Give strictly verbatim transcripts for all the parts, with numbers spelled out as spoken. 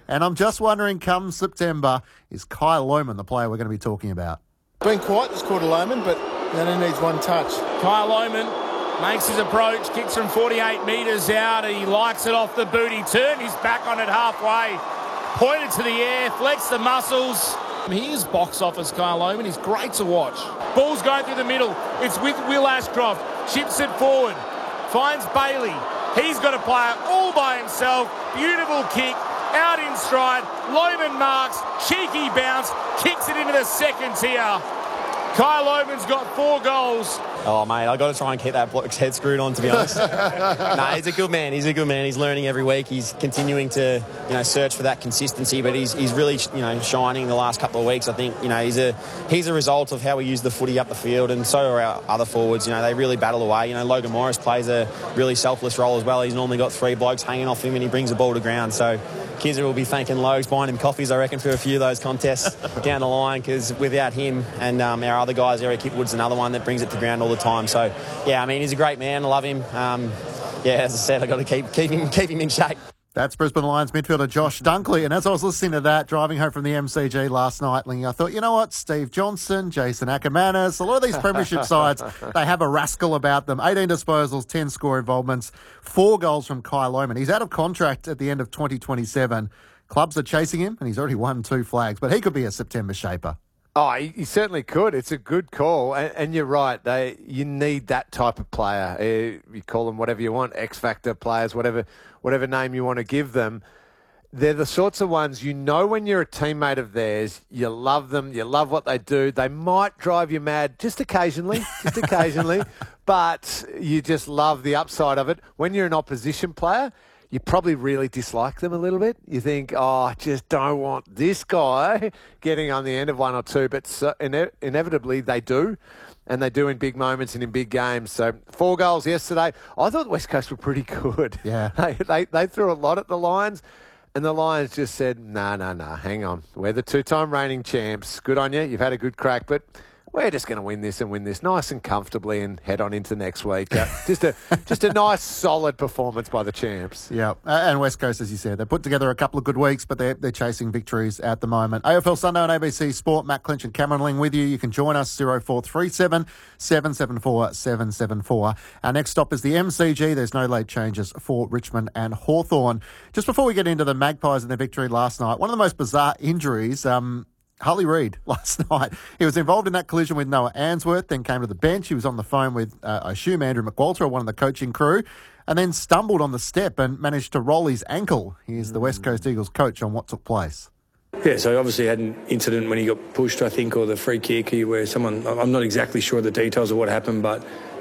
And I'm just wondering, come September, is Kyle Lohmann the player we're going to be talking about? Been quiet this quarter, Lohmann, but he only needs one touch. Kyle Lohmann makes his approach, kicks from forty-eight metres out. He likes it off the boot. He turned his back on it halfway, pointed to the air, flexed the muscles. He is box office, Kyle Lohmann. He's great to watch. Ball's going through the middle. It's with Will Ashcroft. Chips it forward. Finds Bailey. He's got a player all by himself. Beautiful kick. Out in stride. Lohmann marks. Cheeky bounce. Kicks it into the second tier. Kyle Lohmann's got four goals. Oh, mate, I've got to try and keep that bloke's head screwed on, to be honest. nah, he's a good man. He's a good man. He's learning every week. He's continuing to, you know, search for that consistency, but he's he's really, you know, shining the last couple of weeks. I think, you know, he's a he's a result of how we use the footy up the field, and so are our other forwards. You know, they really battle away. You know, Logan Morris plays a really selfless role as well. He's normally got three blokes hanging off him, and he brings the ball to ground. So Kizza will be thanking Logs, buying him coffees, I reckon, for a few of those contests down the line, because without him and um, our other guys, Eric Hipwood's another one that brings it to ground all the time. So, yeah, I mean, he's a great man. I love him. Um, yeah, as I said, I've got to keep, keep, him, keep him in shape. That's Brisbane Lions midfielder Josh Dunkley. And as I was listening to that, driving home from the M C G last night, Lingy, I thought, you know what, Steve Johnson, Jason Ackermanis, a lot of these premiership sides, they have a rascal about them. eighteen disposals, ten score involvements, four goals from Kyle Lohmann. He's out of contract at the end of twenty twenty-seven. Clubs are chasing him, and he's already won two flags, but he could be a September shaper. Oh, he, he certainly could. It's a good call, and, and you're right. They you need that type of player. Uh, you call them whatever you want, X Factor players, whatever whatever name you want to give them. They're the sorts of ones you know when you're a teammate of theirs, you love them, you love what they do. They might drive you mad just occasionally, just occasionally, but you just love the upside of it. When you're an opposition player, you probably really dislike them a little bit. You think, oh, I just don't want this guy getting on the end of one or two. But so, ine- inevitably they do, and they do in big moments and in big games. So four goals yesterday. I thought West Coast were pretty good. Yeah. They, they, they threw a lot at the Lions, and the Lions just said, no, no, no, hang on. We're the two-time reigning champs. Good on you. You've had a good crack, but we're just going to win this and win this nice and comfortably and head on into next week. Uh, just a just a nice, solid performance by the champs. Yeah, and West Coast, as you said, they put together a couple of good weeks, but they're, they're chasing victories at the moment. A F L Sunday on A B C Sport. Matt Clinch and Cameron Ling with you. You can join us, zero four three seven, seven seven four, seven seven four. Our next stop is the M C G. There's no late changes for Richmond and Hawthorn. Just before we get into the Magpies and their victory last night, one of the most bizarre injuries, um, Harley Reid last night. He was involved in that collision with Noah Answorth, then came to the bench. He was on the phone with, uh, I assume, Andrew McWalter, one of the coaching crew, and then stumbled on the step and managed to roll his ankle. Here's the West Coast Eagles coach on what took place. Yeah, so he obviously had an incident when he got pushed, I think, or the free kick where someone, I'm not exactly sure of the details of what happened, but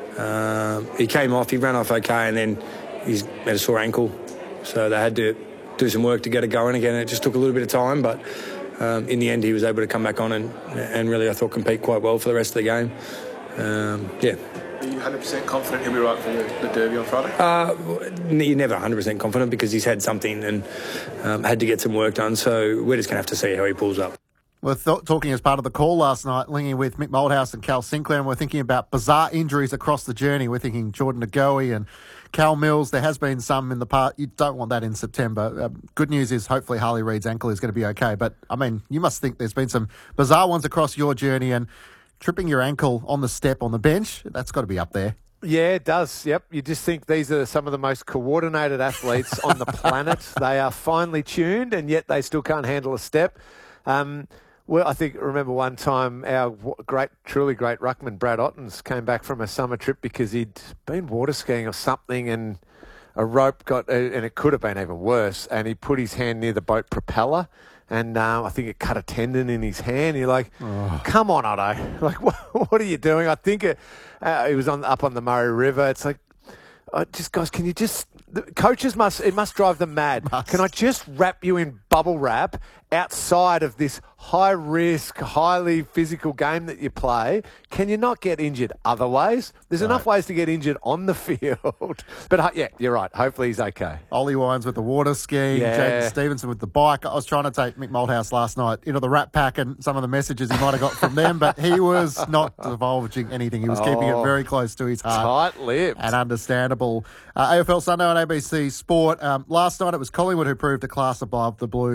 uh, he came off, he ran off okay, and then he's had a sore ankle. So they had to do some work to get it going again. It just took a little bit of time, but Um, in the end, he was able to come back on and, and really, I thought, compete quite well for the rest of the game. Um, yeah. Are you one hundred percent confident he'll be right for the, the derby on Friday? Uh, you're never one hundred percent confident because he's had something and um, had to get some work done. So we're just going to have to see how he pulls up. We're th- talking as part of the call last night, linking with Mick Moldhouse and Cal Sinclair, and we're thinking about bizarre injuries across the journey. We're thinking Jordan Ngoe and Cal Mills. There has been some in the past. You don't want that in September. Uh, good news is hopefully Harley Reid's ankle is going to be okay. But, I mean, you must think there's been some bizarre ones across your journey, and tripping your ankle on the step on the bench, that's got to be up there. Yeah, it does. Yep. You just think these are some of the most coordinated athletes on the planet. They are finely tuned, and yet they still can't handle a step. Um, well, I think, remember one time our great, truly great ruckman, Brad Ottens, came back from a summer trip because he'd been water skiing or something, and a rope got, and it could have been even worse, and he put his hand near the boat propeller, and uh, I think it cut a tendon in his hand. You're like, oh. Come on, Otto. Like, what, what are you doing? I think it, uh, it was on up on the Murray River. It's like, uh, just guys, can you just, the coaches must, it must drive them mad. Must. Can I just wrap you in bubble wrap outside of this high-risk, highly physical game that you play? Can you not get injured other ways? There's right. enough ways to get injured on the field. But, uh, yeah, you're right. Hopefully he's okay. Ollie Wines with the water skiing, Yeah. Jaden Stevenson with the bike. I was trying to take Mick Moldhouse last night into the Rat Pack and some of the messages he might have got from them, but he was not divulging anything. He was Oh, keeping it very close to his heart. Tight-lipped. And understandable. Uh, A F L Sunday on A B C Sport. Um, last night it was Collingwood who proved a class above the Blues.